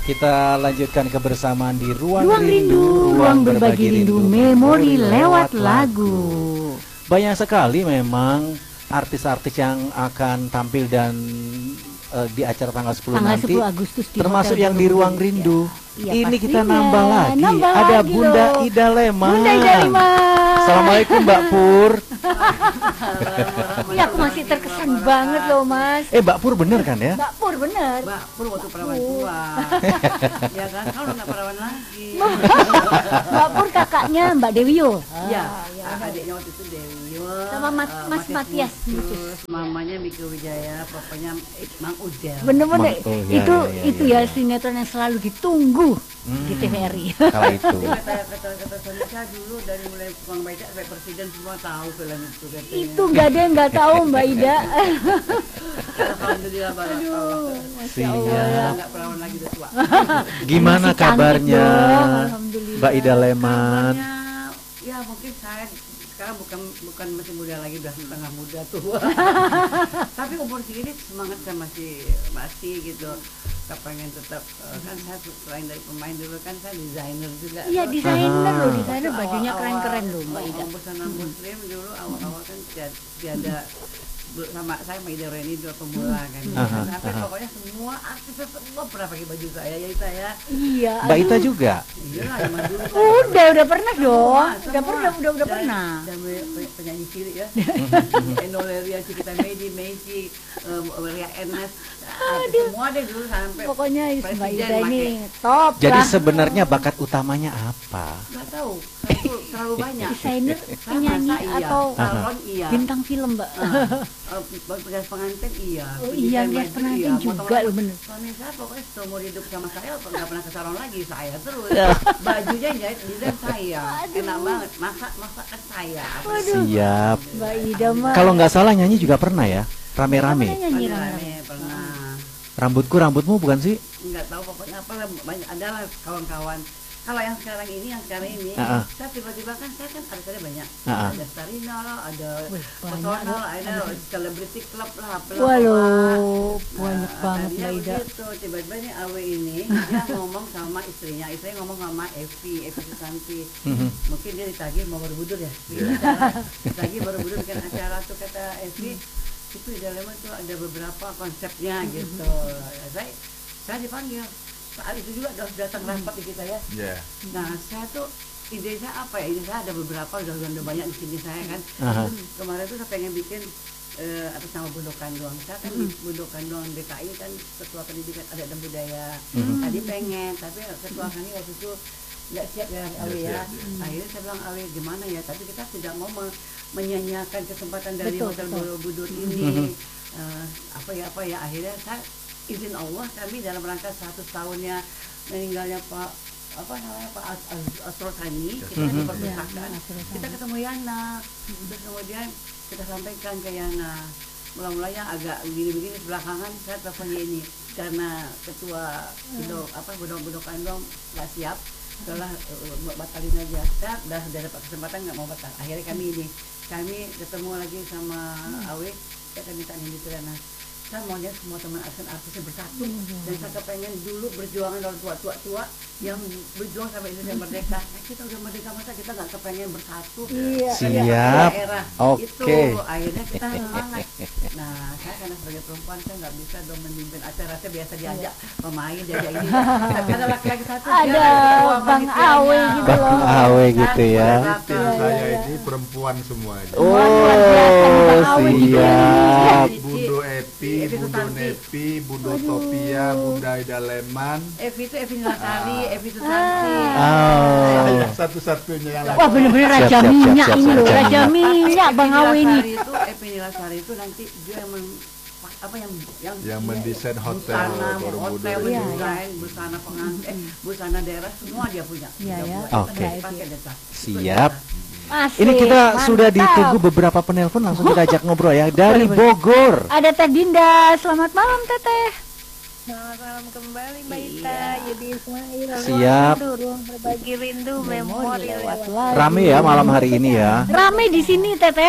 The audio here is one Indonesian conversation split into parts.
Kita lanjutkan kebersamaan di Ruang Rindu, ruang berbagi rindu, memori lewat lagu. Banyak sekali memang artis-artis yang akan tampil dan di acara tanggal 10 nanti, 10 Agustus di termasuk Hotel yang di Ruang Borobudur. Rindu. Ya, ini kita pastinya. nambah lagi. Ada lagi Bunda loh. Ida Leman. Bunda Ida Leman. Assalamualaikum Mbak Pur. Iya, aku masih terkesan banget loh Mas. Mbak Pur bener kan ya? Mbak Pur bener. Mbak Pur waktu perawan tua. Ya kan, kalau nggak perawan lagi. Mbak Pur kakaknya Mbak Dewio. Iya, adiknya waktu itu Dewi. Sama Mas Matias. Terus mamanya Miki Wijaya, papanya Mang Udel. Bener-bener ya, itu ya sinetron yang selalu ditunggu di TVRI. Kala itu. Kata Sonika dulu dari mulai Bang Baida sampai presiden semua tahu film itu katanya. Itu nggak ada yang nggak tahu Mbak Ida. Alhamdulillah banget. Siap. Nggak perawan lagi udah tua. Gimana Masih cantik kabarnya dong, alhamdulillah. Mbak Ida Leman? Kabarnya, ya mungkin saya sekarang bukan masih muda lagi, udah setengah muda tua. Tapi umur segini semangat kan masih gitu. Kepengen tetap kan saya selain dari pemain dulu kan saya desainer juga. Iya, desainer loh, desainer bajunya keren-keren loh Mbak Ida. Busana muslim dulu awal-awal kan tiada sama saya sama Ida Reni dua pemula kan. Sampai pokoknya semua artis semua pernah pakai baju saya, ya saya. Iya. Mbak Ita juga? Iya lah, zaman dulu. Udah pernah dong. Semua. Udah pernah. Dan penyanyi cilik ya. Enoleria Cikita Messi, Ria Ernest. Semua deh dulu sampai. Pokoknya Mbak presiden Ida ini pakai. top Jadi lah. sebenarnya bakat utamanya apa? Nggak tahu, terlalu banyak. Desainer, Saya penyanyi merasa iya, atau salon iya, bintang film Mbak. pegas pengantin iya, Oh iya, pendesain lihat baju pengantin iya, juga potong loh bener. suami saya pokoknya seumur hidup sama saya nggak pernah ke salon lagi, saya terus bajunya jahit desain saya, enak banget, masakan saya. Siap. Mbak Ida mah. Kalau nggak salah nyanyi juga pernah ya? Rame-rame. Nyanyi Pernah. Rambutmu bukan sih? Nggak tahu pokoknya apa lah, banyak adalah kawan-kawan. Kalau yang sekarang ini saya tiba-tiba kan saya kan ada banyak, ada Starina lah, ada Pesona lah, ada Celebrity Club lah, Waduh, banyak banget Mbak Ida. Begitu, tiba-tiba nih Awe ini dia ngomong sama istrinya ngomong sama Evi Susanti, mungkin dia ditagih mau Borobudur ya, ditagih Borobudur bikin acara tuh, kata Evi itu di dalamnya tuh ada beberapa konsepnya gitu. Saya dipanggil saat itu juga udah datang rapat di kita ya. Nah saya tuh ide saya apa ya? Ide saya ada beberapa, udah banyak di sini saya kan. Kemarin tuh saya pengen bikin atas nama Bundokan Doang. Saya kan di Bundokan Doang DKI kan ketua pendidikan adat dan budaya. Tadi pengen, tapi ketua kami waktu itu nggak siap ya Awe ya. Akhirnya saya bilang Awe gimana ya? Tapi kita tidak mau menyanyiakan kesempatan dari Hotel Borobudur ini. Apa ya? Akhirnya saya izin Allah kami dalam rangka 100 tahunnya meninggalnya Pak Asrul Sani, kita di perpustakaan, kita ketemu Yana, terus kemudian kita sampaikan ke Yana, mula-mulanya agak begini-begini, belakangan saya telepon ini karena ketua Bundokan Dong nggak siap, setelah batalin aja, saya udah dapat kesempatan nggak mau batal, akhirnya kami ketemu lagi sama Awe, saya minta ini Triana. Saya maunya semua teman artisnya bersatu, dan saya kepengen dulu berjuangan orang tua yang berjuang sampai Indonesia merdeka. Kita udah merdeka, masa kita nggak kepengen bersatu? Siap. Oke. Itu akhirnya kita semangat. Nah, saya karena sebagai perempuan saya nggak bisa dong memimpin acara, saya biasa diajak pemain, diajak ini. Tapi ada laki-laki satu, ada Bang Awe gitu loh. Bang Awe gitu ya. Tim saya ini perempuan semuanya. Siap. Bundo Epi, Bundo Nepi, Bundo Topia, Bunda Ida Leman. Evi itu Evi Nilasari, Evi Susanti. Saya satu-satunya yang Wah bener-bener raja minyak ini loh, raja minyak Bang Awe ini. Evi Nilasari itu nanti dia yang mendesain hotel Borobudur. Desain busana pengantin, busana daerah semua dia punya. Oke. Siap. Asik, Ini kita mantap. sudah ditunggu beberapa penelpon, langsung kita ajak ngobrol ya dari Bogor. Ada Teh Dinda, selamat malam Teteh. Selamat malam kembali Mbak Ita, Yudi Ismail. Siap. Ruang berbagi rindu, memori lewat lagu. Rame ya malam hari ini ya. Rame di sini Teteh.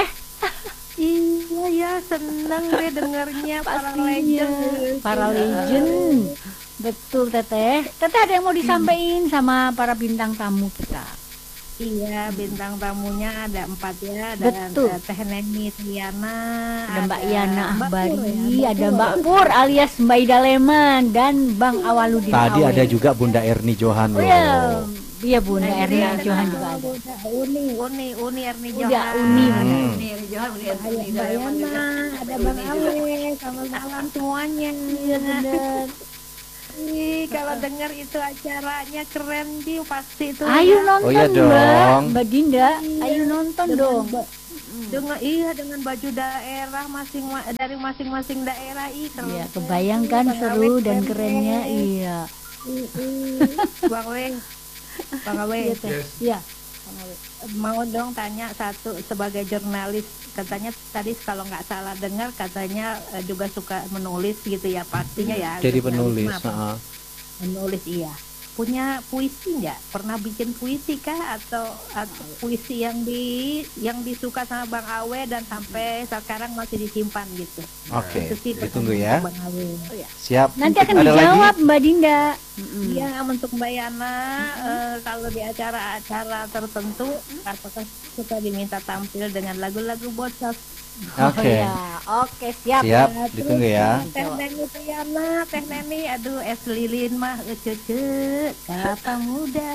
Iya ya, senang deh dengarnya para legend. Para legend. Betul Teteh. Teteh ada yang mau disampaikan sama para bintang tamu kita? Iya, bintang tamunya ada 4 ya. Ada Betul. Teh Neni Triana, Ada Mbak Yana Mbak Pur Ahbari, ya, ada Mbak Pur alias Mbak Ida Leman dan Bang Awaludin Tadi Awe. ada juga Bunda Erni Johan Oh loh. ya, iya Bunda Nah, Erni ini Johan ada juga ada. Uni Erni Udah Johan. Uni. Ini Johan, ini Ada Mbak Yana, ada Bang Awe, selamat malam semuanya. Iya benar. Ih, kalau dengar itu acaranya keren sih pasti itu. Ayo ya. nonton Oh iya dong. Mbak Dinda, ayo nonton dong. Dengan baju daerah dari masing-masing daerah keren. Iya, kebayangkan Bang seru Awe dan keren. kerennya, iya. Bang Awe, Iya, Teh. Yes. Iya. mau dong tanya satu sebagai jurnalis, katanya tadi kalau nggak salah dengar katanya juga suka menulis gitu ya, pastinya ya. Jadi jurnalis penulis. mah apa? Menulis iya. Punya puisi nggak? Pernah bikin puisi kah atau puisi yang disuka sama Bang Awe dan sampai sekarang masih disimpan gitu? Oke, Itu sih ditunggu pertanyaan ya. Bang Awe. Siap. Nanti akan Ada dijawab lagi? Mbak Dinda. Iya, untuk Mbak Yana, kalau di acara-acara tertentu, apakah suka diminta tampil dengan lagu-lagu bocah? Oke. Oh, iya. Oke, siap. Siap, ditunggu ya. Teh Neni Triana, Teh Neni, aduh es lilin mah cece, kata muda.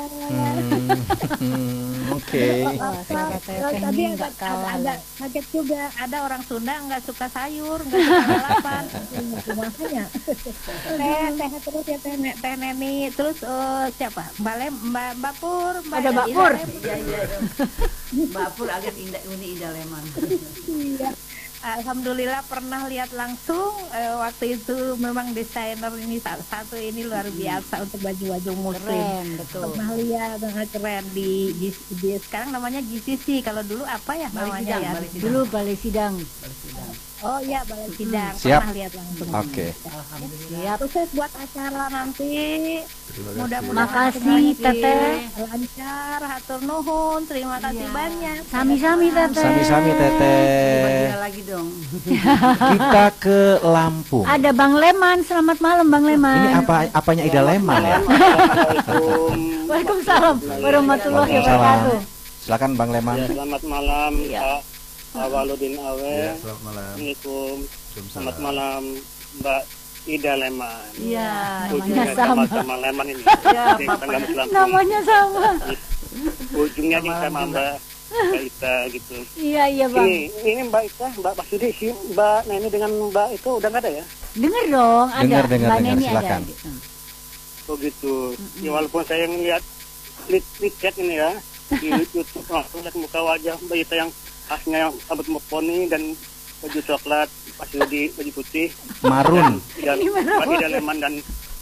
Oke. Wah, saya Teh Tadi ini ada, nggak kalah. ada kaget juga, ada orang Sunda nggak suka sayur, nggak suka lalapan, makanya. Teh terus ya Teh Neni, terus siapa? Mbak Pur, Ada Mbak Pur. Iya, iya. Mbak Pur agak Uni Ida Leman. Iya. Alhamdulillah pernah lihat langsung, waktu itu memang desainer ini satu ini luar biasa untuk baju-baju muslim. Keren, betul. Pernah lihat keren di sekarang namanya GCC, kalau dulu apa ya namanya ya? Balai Sidang. Dulu Balai Sidang. Oh iya, Balai Sidang. Siap. Pernah lihat langsung. Oke. Siap. Sukses buat acara nanti. Mudah-mudahan Makasih, Teteh. lancar, hatur nuhun, terima kasih Iya. banyak. Sami-sami Teteh. Sami-sami Teteh. Bagi lagi dong. Kita ke Lampung. Ada Bang Leman, selamat malam Bang Leman. Ini apanya Ida Leman ya? Waalaikumsalam warahmatullahi Waalaikumsalam. wabarakatuh. Silakan Bang Leman. Ya, selamat malam Pak Awaludin Awe. Ya, selamat malam. Assalamualaikum. Waalaikumsalam. Selamat malam Mbak Ida Leman. Iya. Namanya Ujungnya sama. sama Leman ini. Ya, Di Bapak. tengah Lampung. Namanya sama. Ujungnya ini sama Mbak Ita gitu. Iya iya Bang. Ini Mbak Ita, Mbak Masudi, si Mbak Neni dengan Mbak itu udah nggak ada ya? Dengar dong, ada. Dengar, Mbak Neni silakan. ada. Oh gitu. Ya, walaupun saya ngeliat tweet chat ini ya di YouTube, langsung lihat muka wajah Mbak Ita yang khasnya yang rambut poni dan baju coklat, Masudi baju putih. Marun. Dan Pak Ida Leman dan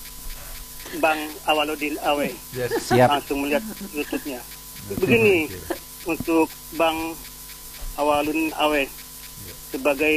Bang Awaludin Awe Yes. Siap. langsung melihat YouTube-nya. Begini, untuk Bang Awaludin Awe sebagai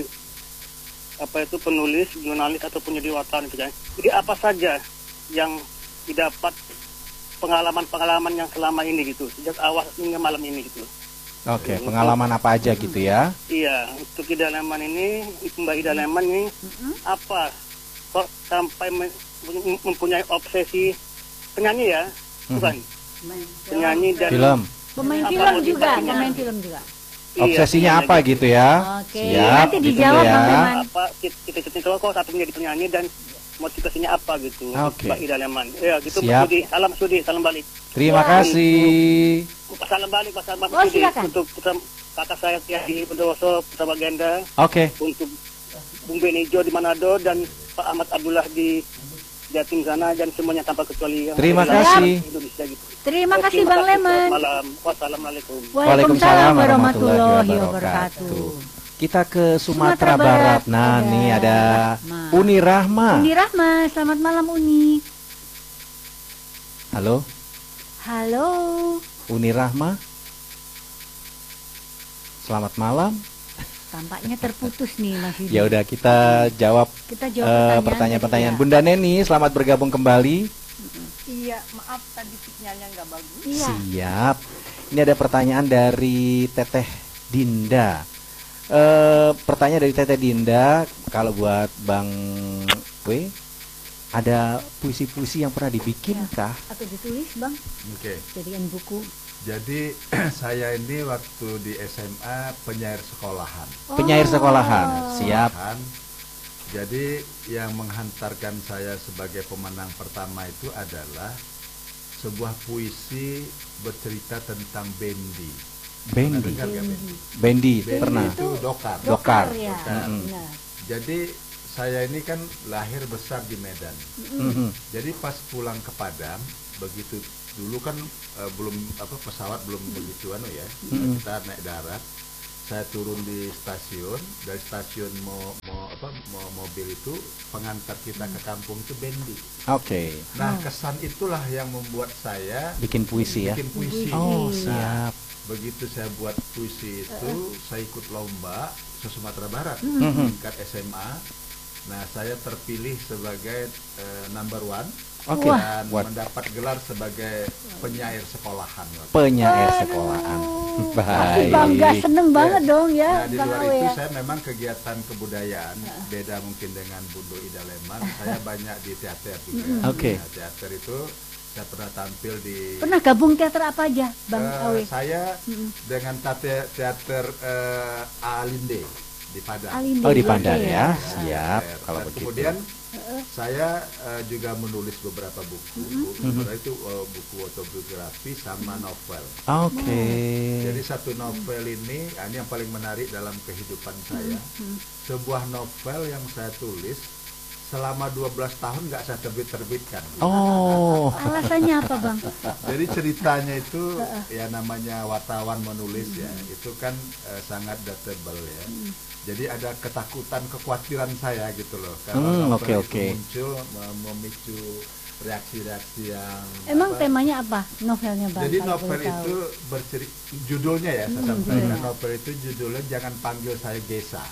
apa itu penulis, jurnalis ataupun jadi wartawan gitu kan. Jadi apa saja yang didapat pengalaman-pengalaman yang selama ini gitu, sejak awal hingga malam ini gitu. Oke, pengalaman apa aja gitu ya? Iya, untuk Ida Leman ini, Mbak Ida Leman ini apa kok sampai mempunyai obsesi penyanyi ya, bukan? Penyanyi dan Film. Pemain Apa film juga, motivasinya? pemain film juga. Iya, Obsesinya iya, apa gitu ya? Oke, Siap, nanti ditunggu dijawab ya. Bang Leman. apa cita-cita kok satu menjadi penyanyi dan motivasinya apa gitu, Oke. Mbak Ida Leman. Ya gitu, Siap. Pak Sudi, salam balik. Terima kasih. Salam balik Pak Salman Oh, silakan. untuk kakak saya di Bondowoso, Putra Bagenda, Oke, untuk Bung Benijo di Manado dan Pak Ahmad Abdullah di Jatim sana dan semuanya tanpa kecuali yang Terima ada di kasih. Indonesia gitu. Terima Oke, kasih Bang makasih. Leman. Selamat malam. Wassalamualaikum. Waalaikumsalam warahmatullahi wabarakatuh. Kita ke Sumatera Barat. Nah, Ada nih ada Rahma. Uni Rahma. Uni Rahma, selamat malam Uni. Halo, Halo. Uni Rahma. Selamat malam. Tampaknya terputus nih Mas Yudi. Ya udah kita jawab Kita jawab pertanyaan-pertanyaan. tadi ya. Bunda Neni, selamat bergabung kembali. Iya, maaf tadi sinyalnya nggak bagus. Iya. Siap. Ini ada pertanyaan dari Teteh Dinda. Pertanyaan dari Teteh Dinda, kalau buat Bang W, ada puisi-puisi yang pernah dibikin kah? Atau ditulis bang, Oke. jadikan buku. Jadi saya ini waktu di SMA penyair sekolahan. Penyair sekolahan, siap. Sekolahan. Jadi yang menghantarkan saya sebagai pemenang pertama itu adalah sebuah puisi bercerita tentang bendi. Pernah Bendi, dengar nggak bendi? bendi Bendi pernah. itu dokar. Dokar. ya. Dokar. Benar. Jadi saya ini kan lahir besar di Medan. Mhm. Jadi pas pulang ke Padang, begitu dulu kan belum pesawat belum begitu ya. Kita naik darat. Saya turun di stasiun, dari stasiun mau mobil itu pengantar kita ke kampung itu bendi. Oke, Nah, kesan itulah yang membuat saya bikin puisi ya. bikin puisi. Oh, Nah, siap. begitu saya buat puisi itu, saya ikut lomba se Sumatera Barat Mhm. tingkat SMA. Nah, saya terpilih sebagai number one Oke, dan buat mendapat gelar sebagai penyair sekolahan. penyair sekolahan. Pasti Baik. bangga, seneng banget dong ya Nah, di Bang luar Awe itu ya. saya memang kegiatan kebudayaan beda mungkin dengan Bundo Ida Leman. Saya banyak di teater juga. Oke. Nah, teater itu saya pernah tampil di Pernah gabung teater apa aja Bang Awe? saya dengan teater Alinde di Padang. Alinde Oh, di juga Padang ya. Ya, Siap teater. kalau Dan begitu. kemudian saya juga menulis beberapa buku. Sebenarnya itu buku autobiografi sama novel. Oke. Jadi satu novel ini yang paling menarik dalam kehidupan saya. Sebuah novel yang saya tulis selama 12 tahun nggak saya terbitkan. Oh. Alasannya apa Bang? Jadi ceritanya itu ya namanya wartawan menulis ya, itu kan sangat dateable ya. Jadi ada ketakutan, kekhawatiran saya gitu loh. Kalau novel oke. itu muncul memicu reaksi-reaksi yang Emang temanya apa novelnya Bang? Jadi kalau novel boleh tahu? itu judulnya ya, saya sampaikan novel itu judulnya Jangan Panggil Saya Gesa.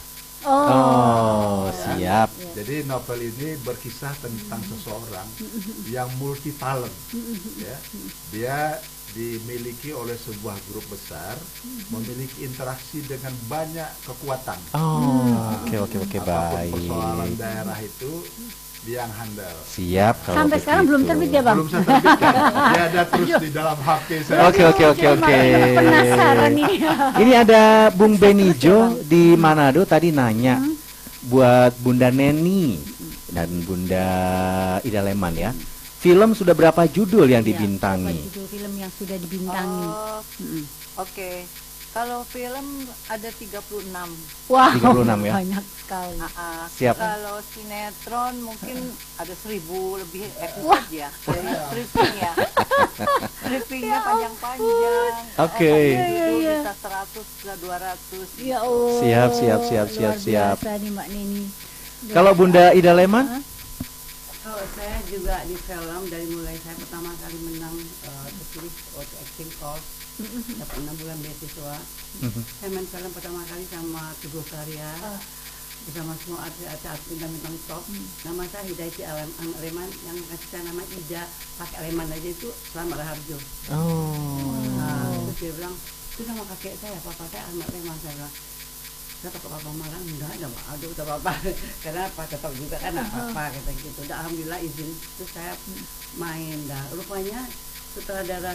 Oh, siap. Jadi novel ini berkisah tentang seseorang yang multi talent, ya. Dia dimiliki oleh sebuah grup besar, memiliki interaksi dengan banyak kekuatan. Oh, oke, Apapun baik. persoalan daerah itu dia yang handal. Siap kalau Sampai begitu. sekarang belum terbit ya Bang? Belum saya terbitkan, dia ada terus di dalam HP saya. Oke. Penasaran nih. Ini ada Bung Benijo di Manado tadi nanya buat Bunda Neni dan Bunda Ida Leman ya. Film sudah berapa judul yang Apa dibintangi? judul film yang sudah dibintangi? Oh, oke. Kalau film ada 36. Wah, 36 ya? banyak sekali. Siap. Kalau sinetron mungkin ada 1000 lebih episode ya. Dari strippingnya. Strippingnya panjang-panjang. Oke. Judul bisa 100, bisa 200. Ya Allah. Siap. Luar biasa nih Mbak Neni. Kalau Bunda Ida Leman? Kalau saya juga di film dari mulai saya pertama kali menang terpilih waktu acting course dapat 6 bulan beasiswa. Saya main film pertama kali sama Tugu Karya bersama semua artis-artis bintang-bintang top. Nama saya Hidayati Leman, yang kasih saya nama Ida pakai Leman aja itu Selamat Raharjo. Oh. Nah, terus dia bilang itu nama kakek saya, papa saya Ahmad Leman. Saya bilang saya takut papa marah, enggak ada Pak, aduh udah papa karena apa tetap juga kan apa kata gitu. Udah alhamdulillah izin, terus saya main dah. Rupanya sutradara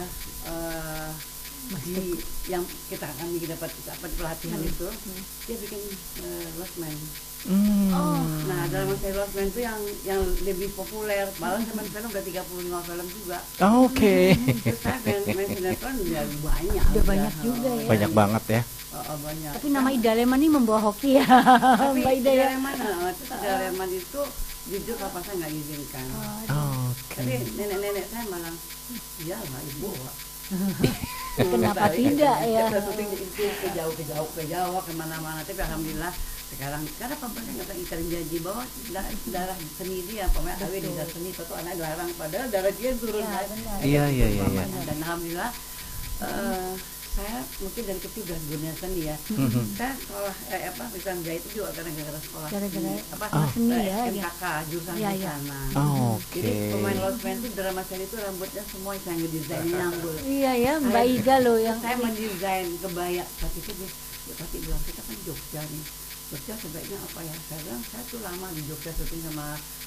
di yang kami dapat pelatihan itu dia bikin Lost Man. Nah dalam Lost Man itu yang lebih populer, malah teman film udah 35 film juga. Oke. Terus saya main sinetron ya banyak. Udah banyak juga ya. Banyak banget ya. Banyak. Tapi nama Ida Leman ini membawa hoki ya. Tapi Mbak Ida ya. Ida Leman itu jujur papa saya nggak izinkan. Oke. Tapi nenek-nenek saya malah iyalah ibu. Kenapa tidak ya? Kita syuting itu ke Jawa kemana-mana. Tapi alhamdulillah sekarang karena papa saya nggak ikat janji bahwa darah seni dia, pemain Awe di darah seni itu anak dilarang, padahal darah dia turun. Ya, benar. Iya. Dan alhamdulillah saya mungkin dari kecil udah dunia seni ya. Saya sekolah bisa jahit itu juga gara-gara sekolah Gara-gara seni seni ya, MKK jurusan Iya, di iya. sana. Oke. Jadi pemain Lost Man itu drama seni itu rambutnya semua yang ngedesainnya nyambul. Iya ya, Mbak Ida loh yang Saya mendesain kebaya. Tapi itu dia pasti bilang kita kan Jogja nih. Jogja sebaiknya apa ya? Saya bilang saya tuh lama di Jogja syuting sama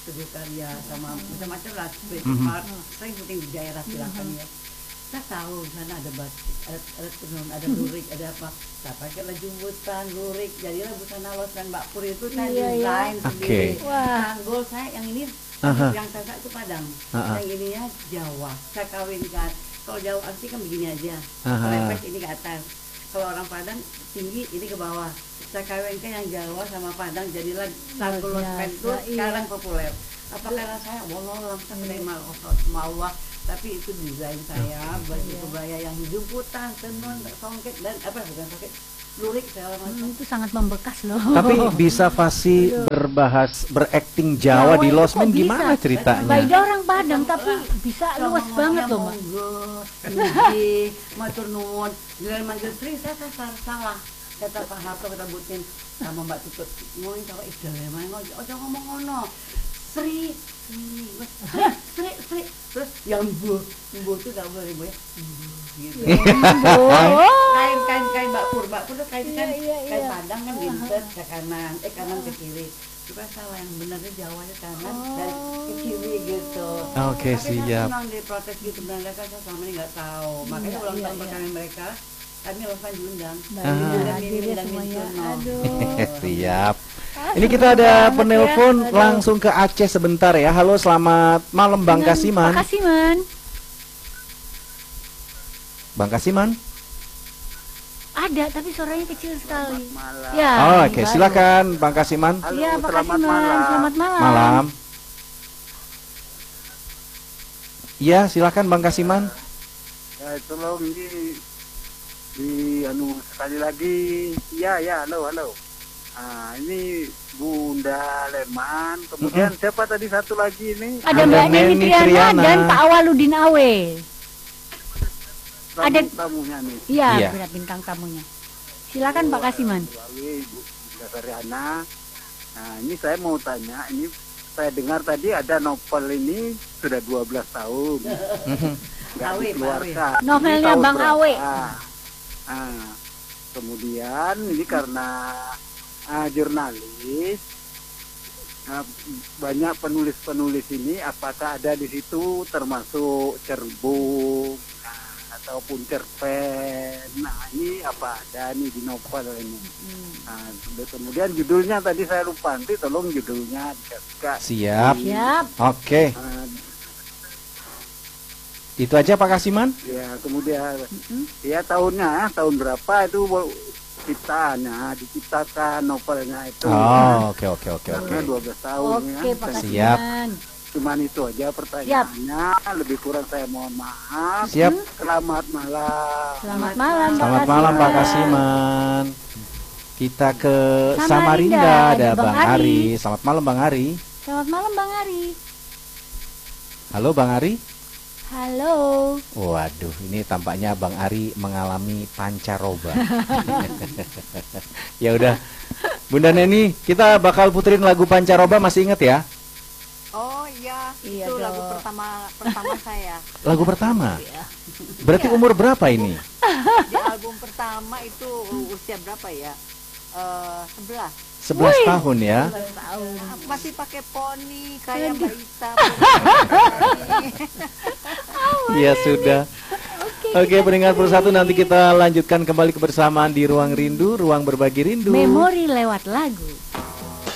Teguh Karya sama macam-macam lah street art. Saya syuting di daerah silakan ya. Saya tahu di sana ada batik, ada tenun, ada lurik, ada apa. Saya pakailah jumbutan, lurik, jadilah busana Losmen Mbak Pur itu saya desain sendiri. Tanggul saya yang ini, yang saya itu Padang, yang ininya Jawa. Saya kawinkan. Kalau Jawa asli kan begini aja, lepes ini ke atas. Kalau orang Padang tinggi ini ke bawah. Saya kawinkan yang Jawa sama Padang, jadilah tanggul Losmen itu sekarang populer. Apa karena saya walau langsung menerima Allah, tapi itu desain saya, baju kebaya yang jumputan, tenun, songket dan apa bukan songket, lurik segala macam. Itu sangat membekas loh. Tapi bisa fasih berakting Jawa di Losmen gimana ceritanya? Baik dia orang Padang tapi bisa luas banget loh Mbak. Ini matur nuwun, dengan manggil Sri saya salah. Kata Pak Harto kita butin sama Mbak Tutut, ngomongin sama Isdalem, ngomong ngono. Sri, terus yang bu itu gak boleh bu ya, gitu. Kain Mbak Pur tuh kain Padang kan diintet ke kanan, kanan ke kiri. Coba salah yang benernya Jawanya kanan dan ke kiri gitu. Oke, siap. Tapi saya senang diprotes gitu, benar kan saya selama ini nggak tahu. Makanya ulang tahun pertama mereka, kami lakukan diundang. Dan semuanya. Siap. Ini kita ada penelpon langsung ke Aceh sebentar ya. Halo, selamat malam Bang Kasiman. Pak Kasiman. Bang Kasiman? Ada, tapi suaranya kecil sekali. Ya. Oke, silakan Bang Kasiman. Iya, Pak Kasiman. Selamat malam. Malam. Iya, silakan Bang Kasiman. Ya, tolong di sekali lagi. Ya, halo. Ini Bunda Leman, kemudian siapa tadi satu lagi ini? Ada Mbak Neni Triana dan Pak Awaludin Awe. Ada tamunya nih. Iya, bintang tamunya. Silakan Pak Kasiman. Bunda Triana. Nah, ini saya mau tanya, ini saya dengar tadi ada novel ini sudah 12 tahun. Nggak dikeluarkan. Novelnya Bang Awe. Kemudian ini karena jurnalis, banyak penulis-penulis ini, apakah ada di situ termasuk Cerbung ataupun cerpen? Nah, ini apa ada nih di novel ini? Nah, kemudian judulnya tadi saya lupa, nanti tolong judulnya dikasih. Siap. Oke. Itu aja Pak Kasiman? Ya, kemudian ya tahunnya, tahun berapa itu diciptakan novelnya itu. Oke. 12 tahun ya. Pak Kasiman. Siap. Cuman itu aja pertanyaannya. Lebih kurang saya mohon maaf. Siap. Selamat malam. Selamat malam Pak Kasiman. Kita ke Samarinda ada Bang Ari. Selamat malam Bang Ari. Selamat malam Bang Ari. Halo Bang Ari. Halo. Waduh, ini tampaknya Bang Ari mengalami pancaroba. Ya udah, Bunda Neni, kita bakal puterin lagu pancaroba, masih inget ya? Oh iya, itu lagu pertama saya. Lagu pertama? Berarti umur berapa ini? Di album pertama itu usia berapa ya? 11 tahun ya. Masih pakai poni kayak Mbak Ita. Iya sudah. Oke, pendengar Persatu, nanti kita lanjutkan kembali kebersamaan di Ruang Rindu, ruang berbagi rindu. Memori lewat lagu.